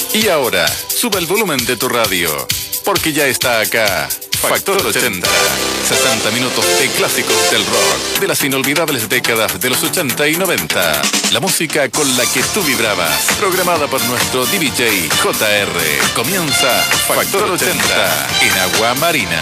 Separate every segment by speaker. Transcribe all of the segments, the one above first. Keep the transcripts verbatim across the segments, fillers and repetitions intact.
Speaker 1: Y ahora, sube el volumen de tu radio, porque ya está acá Factor ochenta. sesenta minutos de clásicos del rock, de las inolvidables décadas de los ochenta y noventa. La música con la que tú vibrabas, programada por nuestro D J J R. Comienza Factor ochenta en Agua Marina.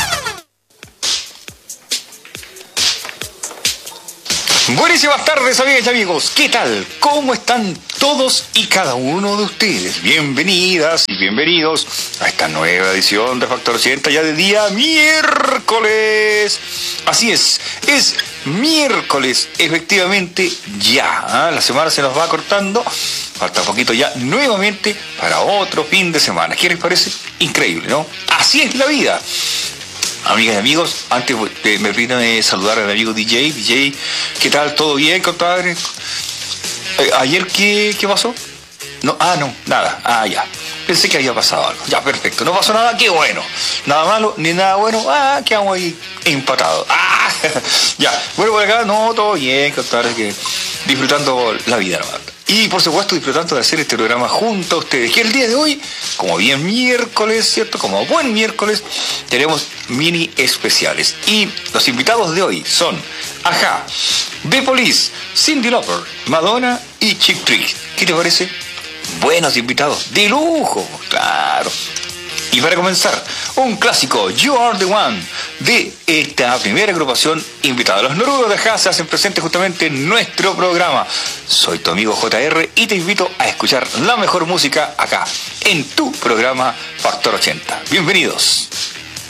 Speaker 2: Buenísimas tardes, amigas y amigos. ¿Qué tal? ¿Cómo están todos y cada uno de ustedes? Bienvenidas y bienvenidos a esta nueva edición de Factor ochenta, ya de día miércoles. Así es, es miércoles, efectivamente ya. ¿eh? La semana se nos va cortando, falta poquito ya nuevamente para otro fin de semana. ¿Qué les parece? Increíble, ¿no? Así es la vida. Amigas y amigos, antes eh, me permítanme saludar al amigo D J. D J, ¿qué tal? ¿Todo bien, compadre? Eh, ¿Ayer qué, qué pasó? No, ah, no, nada. Ah, ya. Pensé que había pasado algo. Ya, perfecto. No pasó nada, qué bueno. Nada malo, ni nada bueno. Ah, quedamos ahí empatados. Ah, ya. Bueno, por acá, no, todo bien, compadre, que disfrutando la vida, nomás. Y por supuesto disfrutando de hacer este programa junto a ustedes, que el día de hoy, como bien miércoles, ¿cierto? Como buen miércoles, tenemos mini especiales. Y los invitados de hoy son Ajá, The Police, Cyndi Lauper, Madonna y Cheap Trick. ¿Qué te parece? Buenos invitados, de lujo, claro. Y para comenzar, un clásico, You Are The One, de esta primera agrupación invitada. Los noruegos de Ajá se hacen presentes justamente en nuestro programa. Soy tu amigo J R y te invito a escuchar la mejor música acá, en tu programa Factor ochenta. Bienvenidos.